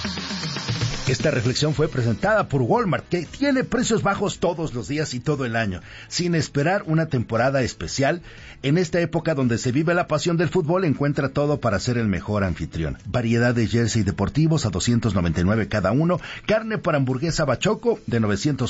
Esta reflexión fue presentada por Walmart, que tiene precios bajos todos los días y todo el año, sin esperar una temporada especial. En esta época donde se vive la pasión del fútbol, encuentra todo para ser el mejor anfitrión. Variedad de jersey deportivos a $299 cada uno, carne para hamburguesa bachoco de 900